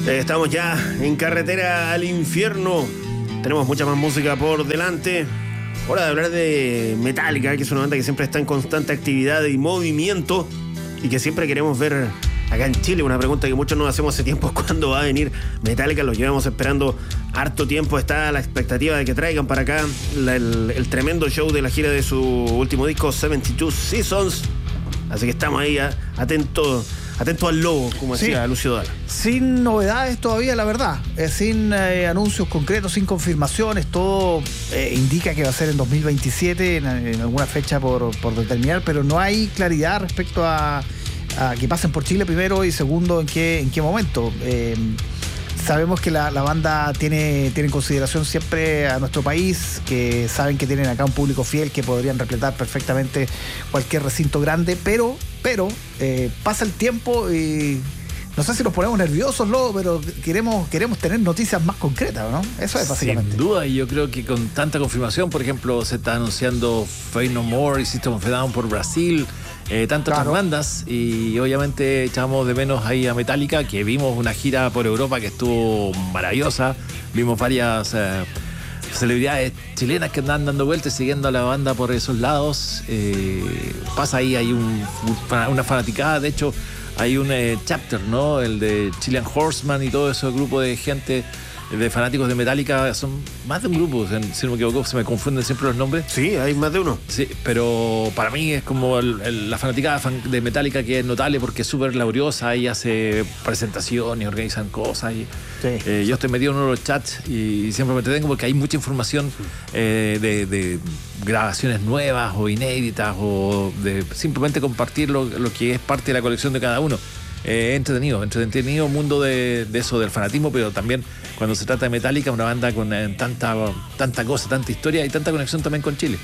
Estamos ya en carretera al infierno. Tenemos mucha más música por delante. Hora de hablar de Metallica, que es una banda que siempre está en constante actividad y movimiento y que siempre queremos ver acá en Chile. Una pregunta que muchos nos hacemos hace tiempo: ¿cuándo va a venir Metallica? Lo llevamos esperando harto tiempo. Está la expectativa de que traigan para acá el tremendo show de la gira de su último disco, 72 Seasons. Así que estamos ahí atentos al lobo, como decía Lucio Dalla. Sin novedades todavía, la verdad. Sin anuncios concretos, sin confirmaciones. Todo indica que va a ser en 2027, en alguna fecha por determinar, pero no hay claridad respecto a que pasen por Chile primero y segundo en qué momento. Sabemos que la banda tiene en consideración siempre a nuestro país, que saben que tienen acá un público fiel que podrían repletar perfectamente cualquier recinto grande, pero pasa el tiempo y no sé si nos ponemos nerviosos, Lobo, pero queremos tener noticias más concretas, ¿no? Eso es básicamente. Sin duda, y yo creo que con tanta confirmación, por ejemplo, se está anunciando Faith No More y System of a Down por Brasil, tantas otras bandas, y obviamente echamos de menos ahí a Metallica, que vimos una gira por Europa que estuvo maravillosa. Vimos varias celebridades chilenas que andan dando vueltas siguiendo a la banda por esos lados. Pasa ahí, hay una fanaticada. De hecho, hay un chapter, ¿no? El de Chilean Horseman y todo ese grupo de gente, de fanáticos de Metallica. Son más de un grupo, si no me equivoco, se me confunden siempre los nombres. Sí, hay más de uno. Sí, pero para mí es como la fanaticada de Metallica, que es notable porque es súper laboriosa y hace presentaciones, organizan cosas. Yo estoy metido en uno de los chats y siempre me entretengo porque hay mucha información de grabaciones nuevas o inéditas, o de simplemente compartir lo que es parte de la colección de cada uno. Entretenido mundo de eso, del fanatismo, pero también cuando se trata de Metallica, una banda con tanta cosa, tanta historia y tanta conexión también con Chile.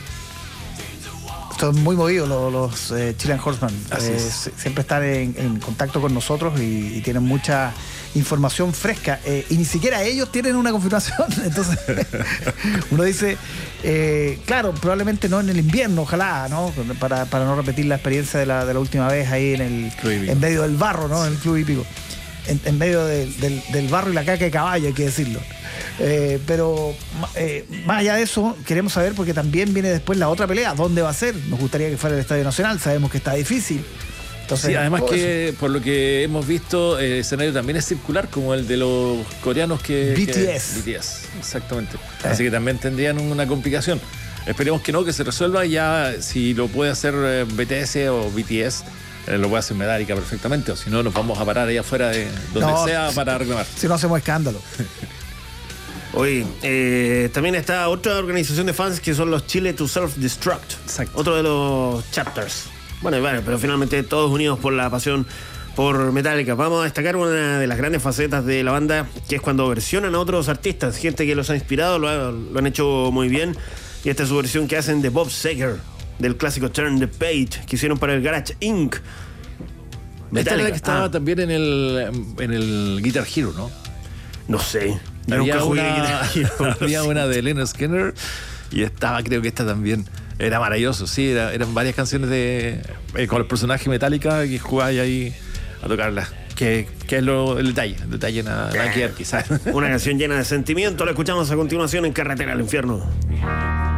Son muy movidos los Chilean Horseman. Siempre están en contacto con nosotros y tienen mucha información fresca. Y ni siquiera ellos tienen una confirmación. Entonces, uno dice, claro, probablemente no en el invierno, ojalá, ¿no? Para no repetir la experiencia de la última vez ahí en medio del barro, ¿no? En el Club Hípico. En medio del barro y la caca de caballo, hay que decirlo. Pero más allá de eso, queremos saber, porque también viene después la otra pelea. ¿Dónde va a ser? Nos gustaría que fuera el Estadio Nacional. Sabemos que está difícil. Entonces, sí, además que por lo que hemos visto, el escenario también es circular, como el de los coreanos BTS. BTS, exactamente. Así que también tendrían una complicación. Esperemos que no, que se resuelva. Ya si lo puede hacer BTS o BTS, lo puede hacer Metallica perfectamente, o si no, nos vamos a parar ahí afuera de donde sea para reclamar. Si no, hacemos escándalo. Oye, también está otra organización de fans que son los Chile to Self-Destruct. Exacto. Otro de los chapters. Bueno, pero finalmente todos unidos por la pasión por Metallica. Vamos a destacar una de las grandes facetas de la banda, que es cuando versionan a otros artistas, gente que los ha inspirado, lo han hecho muy bien. Y esta es su versión que hacen de Bob Seger, del clásico Turn the Page, que hicieron para el Garage Inc. Esta era la que estaba también en el Guitar Hero, ¿no? No sé. Había una de Leonard Skinner y estaba, creo que esta también. Era maravilloso, sí, eran varias canciones con el personaje Metallica que jugáis ahí a tocarlas. Que es el detalle nada que ver, quizás. Una canción llena de sentimiento. La escuchamos a continuación en Carretera al Infierno.